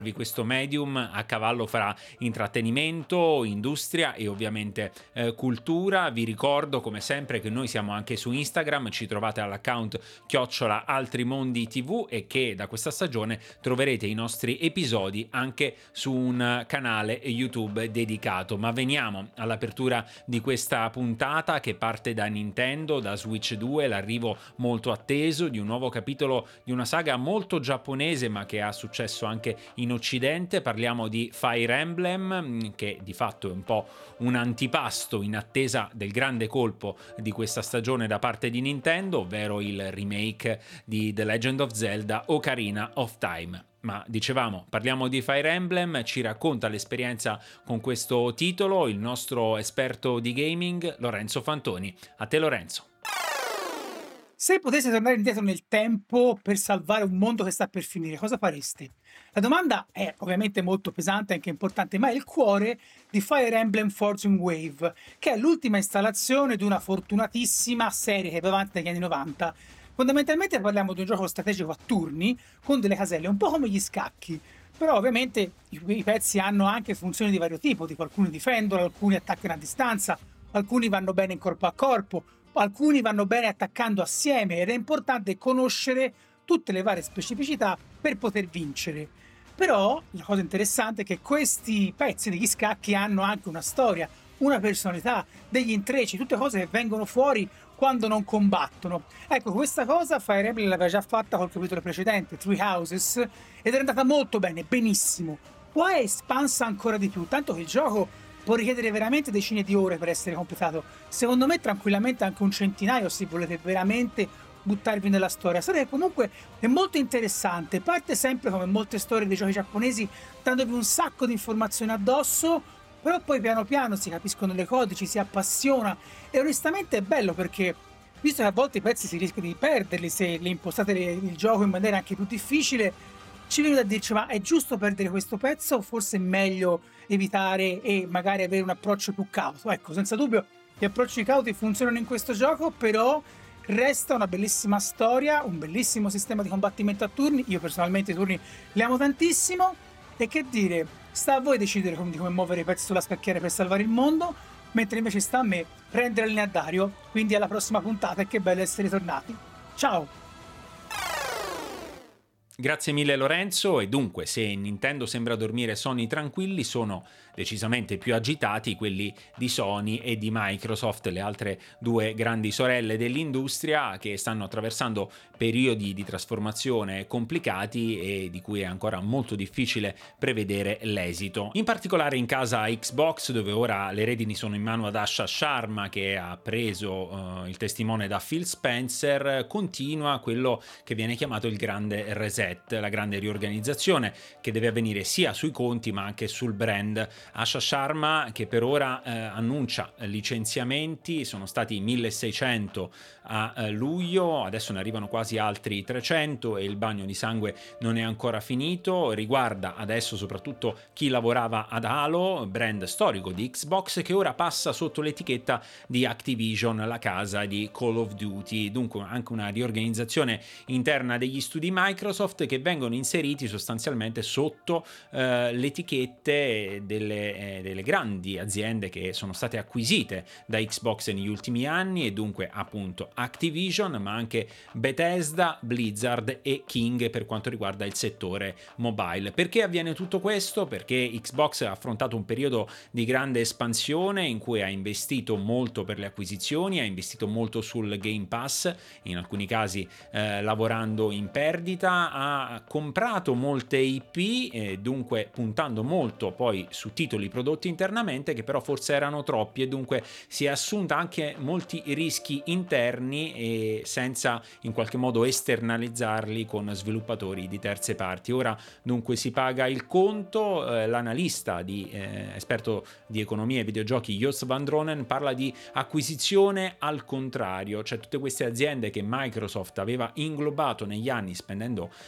questo medium a cavallo fra intrattenimento, industria e ovviamente cultura. Vi ricordo come sempre che noi siamo anche su Instagram, ci trovate all'account @altrimonditv e che da questa stagione troverete i nostri episodi anche su un canale YouTube dedicato. Ma veniamo all'apertura di questa puntata che parte da Nintendo, da Switch 2, l'arrivo molto atteso di un nuovo capitolo di una saga molto giapponese ma che ha successo anche in Occidente. Parliamo di Fire Emblem, che di fatto è un po' un antipasto in attesa del grande colpo di questa stagione da parte di Nintendo, ovvero il remake di The Legend of Zelda Ocarina of Time. Ma dicevamo, parliamo di Fire Emblem, ci racconta l'esperienza con questo titolo il nostro esperto di gaming Lorenzo Fantoni. A te Lorenzo. Se potessi tornare indietro nel tempo per salvare un mondo che sta per finire, cosa faresti? La domanda è ovviamente molto pesante e anche importante, ma è il cuore di Fire Emblem Fortune Wave, che è l'ultima installazione di una fortunatissima serie che va avanti dagli anni 90. Fondamentalmente parliamo di un gioco strategico a turni con delle caselle, un po' come gli scacchi. Però ovviamente i pezzi hanno anche funzioni di vario tipo, tipo alcuni difendono, alcuni attaccano a distanza, alcuni vanno bene in corpo a corpo, alcuni vanno bene attaccando assieme ed è importante conoscere tutte le varie specificità per poter vincere. Però la cosa interessante è che questi pezzi degli scacchi hanno anche una storia, una personalità, degli intrecci, tutte cose che vengono fuori quando non combattono. Ecco, questa cosa Fire Emblem l'aveva già fatta col capitolo precedente, Three Houses, ed è andata molto bene, benissimo. Qua è espansa ancora di più, tanto che il gioco può richiedere veramente decine di ore per essere completato. Secondo me tranquillamente anche un centinaio se volete veramente buttarvi nella storia. Storia che comunque è molto interessante, parte sempre come molte storie dei giochi giapponesi dandovi un sacco di informazioni addosso, però poi piano piano si capiscono le codici, si appassiona e onestamente è bello perché visto che a volte i pezzi si rischia di perderli se le impostate il gioco in maniera anche più difficile, ci viene da dirci ma è giusto perdere questo pezzo o forse è meglio evitare e magari avere un approccio più cauto? Ecco, senza dubbio gli approcci cauti funzionano in questo gioco, però resta una bellissima storia, un bellissimo sistema di combattimento a turni. Io personalmente i turni li amo tantissimo e che dire, sta a voi decidere come muovere i pezzi sulla scacchiera per salvare il mondo, mentre invece sta a me prendere il linea Dario. Quindi alla prossima puntata e che bello essere tornati. Ciao! Grazie mille Lorenzo, e dunque se Nintendo sembra dormire sonni tranquilli, sono decisamente più agitati quelli di Sony e di Microsoft, le altre due grandi sorelle dell'industria che stanno attraversando periodi di trasformazione complicati e di cui è ancora molto difficile prevedere l'esito. In particolare in casa Xbox, dove ora le redini sono in mano ad Asha Sharma, che ha preso il testimone da Phil Spencer, continua quello che viene chiamato il grande reset, la grande riorganizzazione che deve avvenire sia sui conti ma anche sul brand. Asha Sharma, che per ora annuncia licenziamenti, sono stati 1600 a luglio, adesso ne arrivano quasi altri 300 e il bagno di sangue non è ancora finito. Riguarda adesso soprattutto chi lavorava ad Halo, brand storico di Xbox, che ora passa sotto l'etichetta di Activision, la casa di Call of Duty. Dunque anche una riorganizzazione interna degli studi Microsoft che vengono inseriti sostanzialmente sotto le etichette delle grandi aziende che sono state acquisite da Xbox negli ultimi anni, e dunque appunto Activision, ma anche Bethesda, Blizzard e King per quanto riguarda il settore mobile. Perché avviene tutto questo? Perché Xbox ha affrontato un periodo di grande espansione in cui ha investito molto per le acquisizioni, ha investito molto sul Game Pass, in alcuni casi lavorando in perdita, ha comprato molte IP, dunque puntando molto poi su titoli prodotti internamente che però forse erano troppi, e dunque si è assunta anche molti rischi interni e senza in qualche modo esternalizzarli con sviluppatori di terze parti. Ora dunque si paga il conto. L'analista esperto di economia e videogiochi Jos van Dronen parla di acquisizione al contrario, cioè tutte queste aziende che Microsoft aveva inglobato negli anni spendendo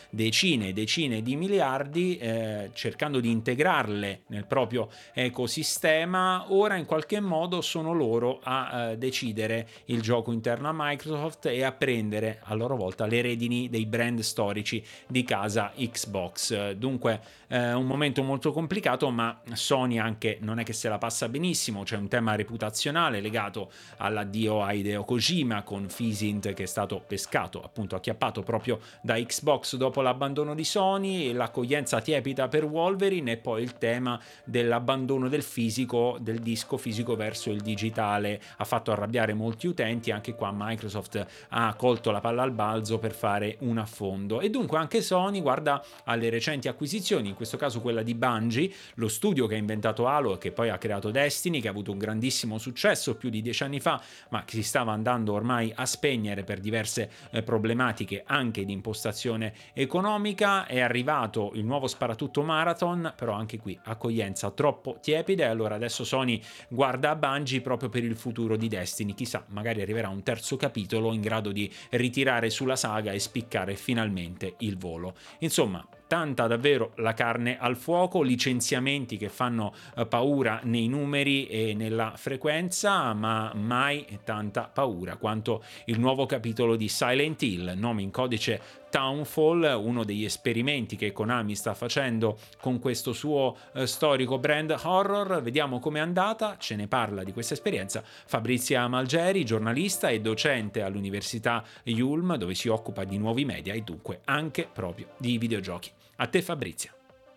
decine e decine di miliardi, cercando di integrarle nel proprio ecosistema. Ora in qualche modo sono loro a decidere il gioco interno a Microsoft e a prendere a loro volta le redini dei brand storici di casa Xbox. Dunque un momento molto complicato, ma Sony anche non è che se la passa benissimo. C'è un tema reputazionale legato all'addio a Hideo Kojima, con Physint che è stato pescato, appunto acchiappato proprio da Xbox dopo l'abbandono di Sony, e l'accoglienza tiepida per Wolverine, e poi il tema dell'abbandono del fisico, del disco fisico verso il digitale. Ha fatto arrabbiare molti utenti. Anche qua Microsoft ha colto la palla al balzo per fare un affondo, e dunque anche Sony guarda alle recenti acquisizioni, in questo caso quella di Bungie, lo studio che ha inventato Halo e che poi ha creato Destiny, che ha avuto un grandissimo successo più di 10 anni fa, ma che si stava andando ormai a spegnere per diverse problematiche anche di impostazione economica. È arrivato il nuovo sparatutto Marathon, però anche qui accoglienza troppo tiepida, e allora adesso Sony guarda a Bungie proprio per il futuro di Destiny. Chissà, magari arriverà un terzo capitolo in grado di ritirare sulla saga e spiccare finalmente il volo. Insomma, tanta davvero la carne al fuoco, licenziamenti che fanno paura nei numeri e nella frequenza, ma mai tanta paura quanto il nuovo capitolo di Silent Hill, nome in codice Townfall, uno degli esperimenti che Konami sta facendo con questo suo storico brand horror. Vediamo com'è andata. Ce ne parla di questa esperienza Fabrizia Malgeri, giornalista e docente all'Università Yulm, dove si occupa di nuovi media e dunque anche proprio di videogiochi. A te Fabrizia.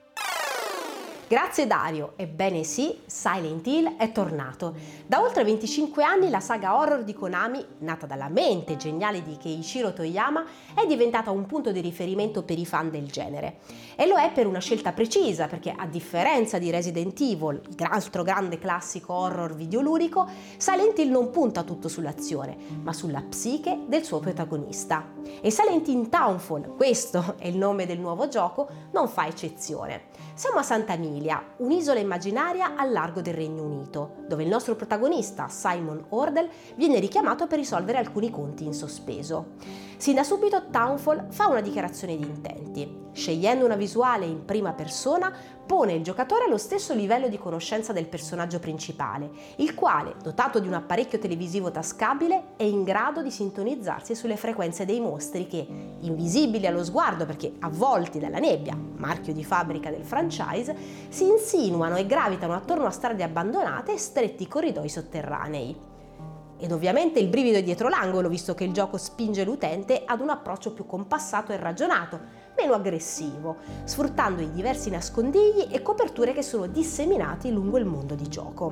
Grazie Dario, ebbene sì, Silent Hill è tornato. Da oltre 25 anni la saga horror di Konami, nata dalla mente geniale di Keiichiro Toyama, è diventata un punto di riferimento per i fan del genere. E lo è per una scelta precisa, perché a differenza di Resident Evil, altro grande classico horror videoludico, Silent Hill non punta tutto sull'azione, ma sulla psiche del suo protagonista. E Silent Hill Townfall, questo è il nome del nuovo gioco, non fa eccezione. Siamo a Sant'Emilia, un'isola immaginaria al largo del Regno Unito, dove il nostro protagonista, Simon Ordell, viene richiamato per risolvere alcuni conti in sospeso. Sin da subito Townfall fa una dichiarazione di intenti. Scegliendo una visuale in prima persona, pone il giocatore allo stesso livello di conoscenza del personaggio principale, il quale, dotato di un apparecchio televisivo tascabile, è in grado di sintonizzarsi sulle frequenze dei mostri che, invisibili allo sguardo perché avvolti dalla nebbia, marchio di fabbrica del franchise, si insinuano e gravitano attorno a strade abbandonate e stretti corridoi sotterranei. Ed ovviamente il brivido è dietro l'angolo, visto che il gioco spinge l'utente ad un approccio più compassato e ragionato, meno aggressivo, sfruttando i diversi nascondigli e coperture che sono disseminati lungo il mondo di gioco.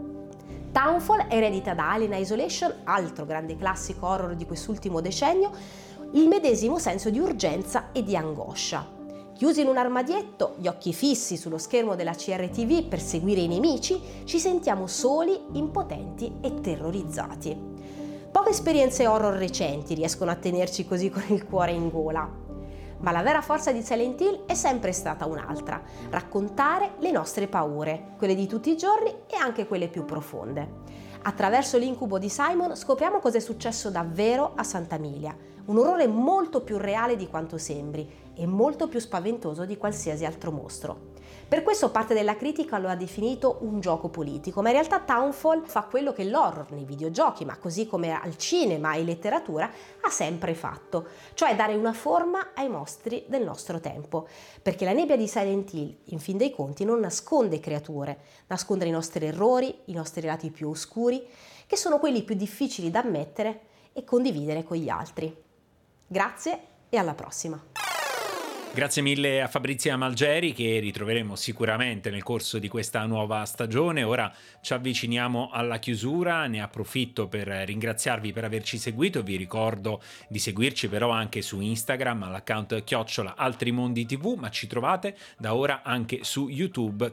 Townfall eredita da Alien Isolation, altro grande classico horror di quest'ultimo decennio, il medesimo senso di urgenza e di angoscia. Chiusi in un armadietto, gli occhi fissi sullo schermo della CRTV per seguire i nemici, ci sentiamo soli, impotenti e terrorizzati. Poche esperienze horror recenti riescono a tenerci così con il cuore in gola. Ma la vera forza di Silent Hill è sempre stata un'altra: raccontare le nostre paure, quelle di tutti i giorni e anche quelle più profonde. Attraverso l'incubo di Simon scopriamo cosa è successo davvero a Sant'Emilia, un orrore molto più reale di quanto sembri e molto più spaventoso di qualsiasi altro mostro. Per questo parte della critica lo ha definito un gioco politico, ma in realtà Townfall fa quello che l'horror nei videogiochi, ma così come al cinema e in letteratura, ha sempre fatto, cioè dare una forma ai mostri del nostro tempo, perché la nebbia di Silent Hill, in fin dei conti, non nasconde creature, nasconde i nostri errori, i nostri lati più oscuri, che sono quelli più difficili da ammettere e condividere con gli altri. Grazie e alla prossima! Grazie mille a Fabrizia Malgeri, che ritroveremo sicuramente nel corso di questa nuova stagione. Ora ci avviciniamo alla chiusura, ne approfitto per ringraziarvi per averci seguito. Vi ricordo di seguirci però anche su Instagram all'account @altrimonditv, ma ci trovate da ora anche su YouTube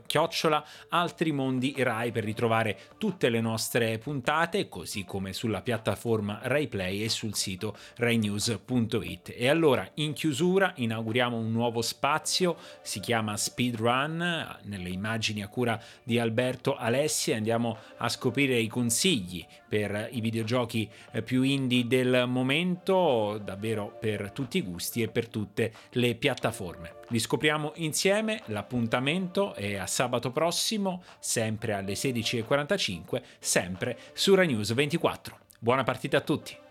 @altrimondiraI per ritrovare tutte le nostre puntate, così come sulla piattaforma RaiPlay e sul sito rainews.it. E allora in chiusura inauguriamo un un nuovo spazio, si chiama Speedrun, nelle immagini a cura di Alberto Alessi. Andiamo a scoprire i consigli per i videogiochi più indie del momento, davvero per tutti i gusti e per tutte le piattaforme. Li scopriamo insieme, l'appuntamento è a sabato prossimo, sempre alle 16:45, sempre su Rai News 24. Buona partita a tutti!